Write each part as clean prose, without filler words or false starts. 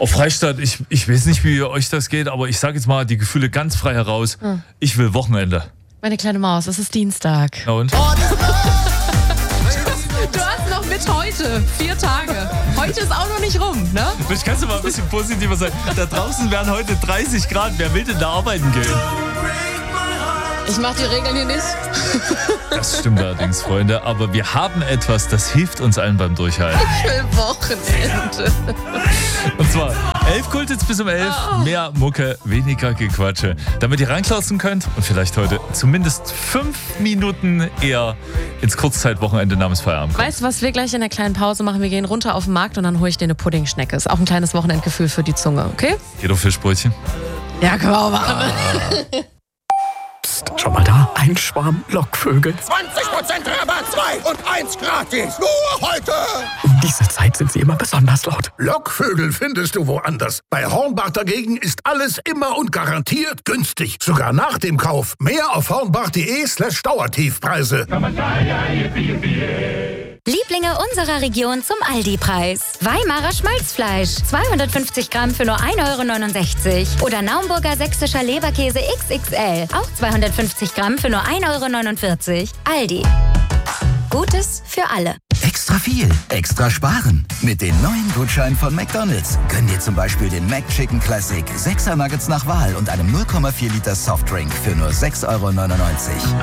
Freistadt, ich weiß nicht, wie euch das geht, aber ich sage jetzt mal die Gefühle ganz frei heraus. Ich will Wochenende. Meine kleine Maus, es ist Dienstag. Na und? Du hast noch mit heute 4 Tage. Heute ist auch noch nicht rum, ne? Ich kann es mal ein bisschen positiver sagen. Da draußen wären heute 30 Grad. Wer will denn da arbeiten gehen? Ich mach die Regeln hier nicht. Das stimmt allerdings, Freunde. Aber wir haben etwas, das hilft uns allen beim Durchhalten. Ich will Wochenende. Und zwar 11 Kultits bis um 11. Mehr Mucke, weniger Gequatsche. Damit ihr reinklausen könnt und vielleicht heute zumindest 5 Minuten eher ins Kurzzeitwochenende namens Feierabend kommt. Weißt du, was wir gleich in der kleinen Pause machen? Wir gehen runter auf den Markt und dann hole ich dir eine Puddingschnecke. Ist auch ein kleines Wochenendgefühl für die Zunge, okay? Geht auf Fischbrötchen? Ja, können wir auch machen. Psst, schau mal da, ein Schwarm Lockvögel. 20% Rabatt, 2 und 1 gratis. Nur heute. Um diese Zeit sind sie immer besonders laut. Lockvögel findest du woanders. Bei Hornbach dagegen ist alles immer und garantiert günstig. Sogar nach dem Kauf. Mehr auf hornbach.de/Dauertiefpreise. Lieblinge unserer Region zum Aldi-Preis. Weimarer Schmalzfleisch, 250 Gramm für nur 1,69 € Oder Naumburger sächsischer Leberkäse XXL, auch 250 Gramm für nur 1,49 €. Aldi. Gutes für alle. Extra viel, extra sparen. Mit den neuen Gutscheinen von McDonald's. Gönn dir zum Beispiel den McChicken Classic, 6er Nuggets nach Wahl und einem 0,4 Liter Softdrink für nur 6,99 €.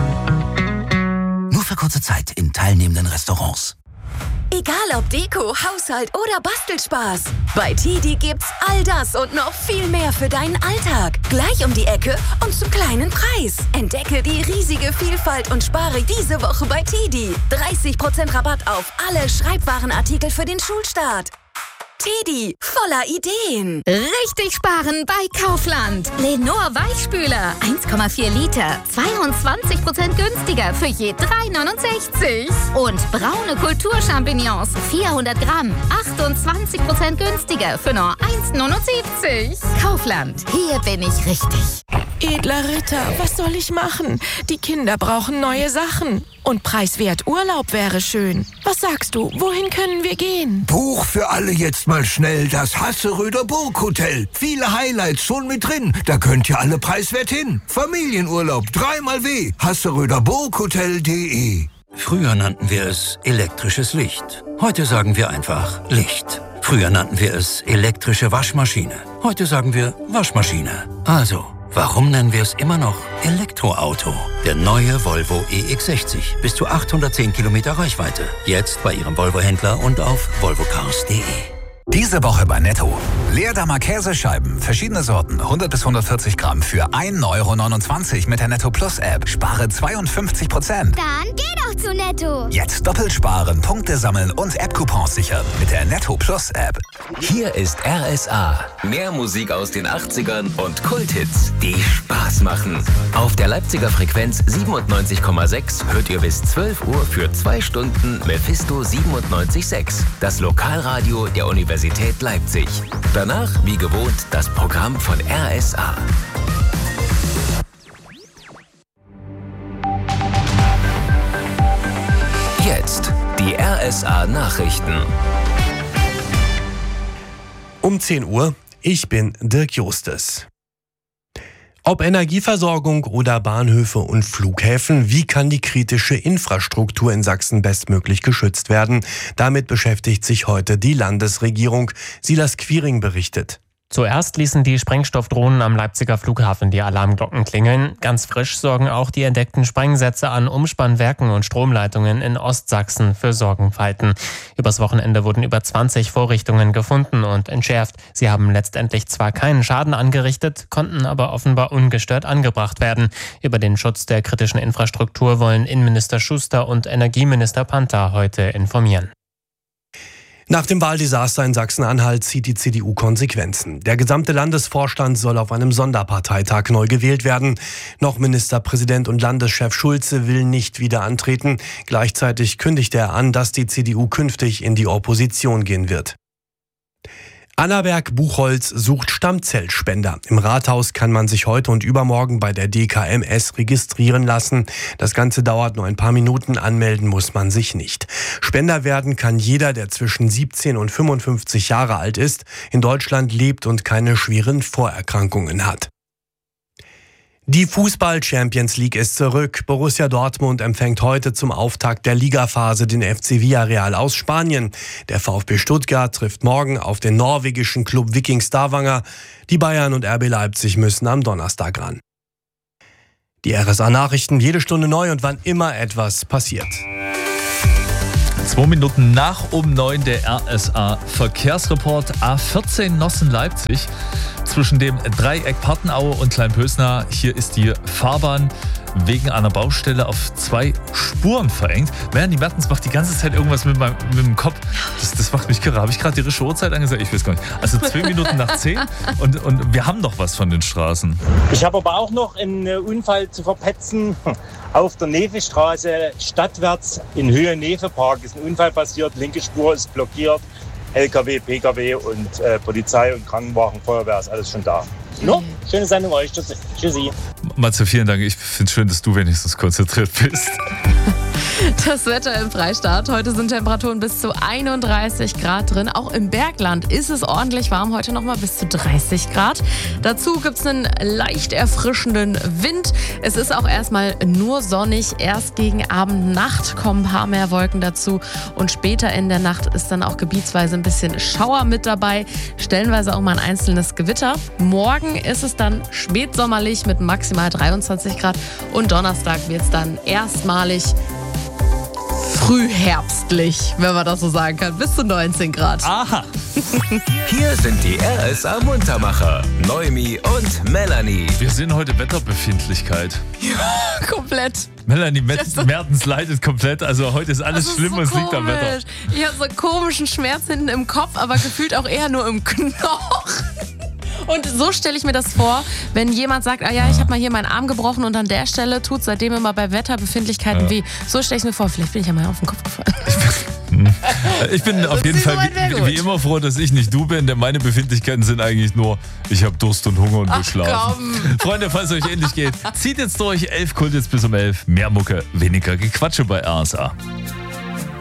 Nur für kurze Zeit in teilnehmenden Restaurants. Egal ob Deko, Haushalt oder Bastelspaß. Bei TIDI gibt's all das und noch viel mehr für deinen Alltag. Gleich um die Ecke und zum kleinen Preis. Entdecke die riesige Vielfalt und spare diese Woche bei TIDI. 30% Rabatt auf alle Schreibwarenartikel für den Schulstart. TIDI, voller Ideen. Richtig sparen bei Kaufland. Lenor Weichspüler, 1,4 Liter, 22% günstiger für je 3,69 €. Und braune Kulturchampignons, 400 Gramm, 28% günstiger für nur 1,79 €. Kaufland, hier bin ich richtig. Edler Ritter, was soll ich machen? Die Kinder brauchen neue Sachen. Und preiswert Urlaub wäre schön. Was sagst du, wohin können wir gehen? Buch für alle jetzt mal schnell das Hasseröder Burghotel. Viele Highlights schon mit drin. Da könnt ihr alle preiswert hin. Familienurlaub 3x W. hasseröderburghotel.de. Früher nannten wir es elektrisches Licht. Heute sagen wir einfach Licht. Früher nannten wir es elektrische Waschmaschine. Heute sagen wir Waschmaschine. Also, warum nennen wir es immer noch Elektroauto? Der neue Volvo EX60. Bis zu 810 Kilometer Reichweite. Jetzt bei Ihrem Volvo-Händler und auf volvocars.de. Diese Woche bei Netto. Leerdammer Käsescheiben, verschiedene Sorten, 100 bis 140 Gramm für 1,29 € mit der Netto Plus App. Spare 52%. Dann geh doch zu Netto. Jetzt doppelt sparen, Punkte sammeln und App-Coupons sichern mit der Netto Plus App. Hier ist RSA. Mehr Musik aus den 80ern und Kulthits, die Spaß machen. Auf der Leipziger Frequenz 97,6 hört ihr bis 12 Uhr für 2 Stunden Mephisto 97,6. Das Lokalradio der Universität Leipzig. Danach, wie gewohnt, das Programm von RSA. Jetzt die RSA-Nachrichten. Um 10 Uhr, ich bin Dirk Justes. Ob Energieversorgung oder Bahnhöfe und Flughäfen, wie kann die kritische Infrastruktur in Sachsen bestmöglich geschützt werden? Damit beschäftigt sich heute die Landesregierung. Silas Quiring berichtet. Zuerst ließen die Sprengstoffdrohnen am Leipziger Flughafen die Alarmglocken klingeln. Ganz frisch sorgen auch die entdeckten Sprengsätze an Umspannwerken und Stromleitungen in Ostsachsen für Sorgenfalten. Übers Wochenende wurden über 20 Vorrichtungen gefunden und entschärft. Sie haben letztendlich zwar keinen Schaden angerichtet, konnten aber offenbar ungestört angebracht werden. Über den Schutz der kritischen Infrastruktur wollen Innenminister Schuster und Energieminister Panther heute informieren. Nach dem Wahldesaster in Sachsen-Anhalt zieht die CDU Konsequenzen. Der gesamte Landesvorstand soll auf einem Sonderparteitag neu gewählt werden. Noch Ministerpräsident und Landeschef Schulze will nicht wieder antreten. Gleichzeitig kündigte er an, dass die CDU künftig in die Opposition gehen wird. Annaberg-Buchholz sucht Stammzellspender. Im Rathaus kann man sich heute und übermorgen bei der DKMS registrieren lassen. Das Ganze dauert nur ein paar Minuten, anmelden muss man sich nicht. Spender werden kann jeder, der zwischen 17 und 55 Jahre alt ist, in Deutschland lebt und keine schweren Vorerkrankungen hat. Die Fußball-Champions League ist zurück. Borussia Dortmund empfängt heute zum Auftakt der Ligaphase den FC Villarreal aus Spanien. Der VfB Stuttgart trifft morgen auf den norwegischen Club Viking Stavanger. Die Bayern und RB Leipzig müssen am Donnerstag ran. Die RSA-Nachrichten jede Stunde neu und wann immer etwas passiert. 2 Minuten nach 9 der RSA-Verkehrsreport. A14 Nossen-Leipzig zwischen dem Dreieck Partenaue und Kleinpösna. Hier ist die Fahrbahn wegen einer Baustelle auf 2 Spuren verengt. Melanie Mertens macht die ganze Zeit irgendwas mit dem Kopf. Das macht mich kirre. Habe ich gerade die richtige Uhrzeit angesagt? Ich weiß gar nicht. Also 2 Minuten nach 10 und wir haben doch was von den Straßen. Ich habe aber auch noch einen Unfall zu verpetzen. Auf der Nevestraße stadtwärts in Höhe Nevepark ist ein Unfall passiert. Linke Spur ist blockiert. LKW, PKW und Polizei und Krankenwagen, Feuerwehr ist alles schon da. No? Schöne Sendung euch. Tschüssi. Matze, vielen Dank. Ich finde es schön, dass du wenigstens konzentriert bist. Das Wetter im Freistaat. Heute sind Temperaturen bis zu 31 Grad drin. Auch im Bergland ist es ordentlich warm. Heute nochmal bis zu 30 Grad. Dazu gibt es einen leicht erfrischenden Wind. Es ist auch erstmal nur sonnig. Erst gegen Abend, Nacht kommen ein paar mehr Wolken dazu. Und später in der Nacht ist dann auch gebietsweise ein bisschen Schauer mit dabei. Stellenweise auch mal ein einzelnes Gewitter. Morgen ist es dann spätsommerlich mit maximal 23 Grad. Und Donnerstag wird es dann erstmalig frühherbstlich, wenn man das so sagen kann, bis zu 19 Grad. Aha. Hier sind die RSA-Muntermacher, Noemi und Melanie. Wir sehen heute Wetterbefindlichkeit. Ja, komplett. Melanie Mertens leidet komplett. Also heute ist alles schlimm und es liegt am Wetter. Ich habe so einen komischen Schmerz hinten im Kopf, aber gefühlt auch eher nur im Knochen. Und so stelle ich mir das vor, wenn jemand sagt, ich habe mal hier meinen Arm gebrochen und an der Stelle tut es seitdem immer bei Wetterbefindlichkeiten weh. So stelle ich mir vor, vielleicht bin ich ja mal auf den Kopf gefallen. Ich bin auf jeden Fall wie immer froh, dass ich nicht du bin, denn meine Befindlichkeiten sind eigentlich nur, ich habe Durst und Hunger und will schlafen. Freunde, falls es euch ähnlich geht, zieht jetzt durch. 11 Kult jetzt bis um 11. Mehr Mucke, weniger Gequatsche bei RSA.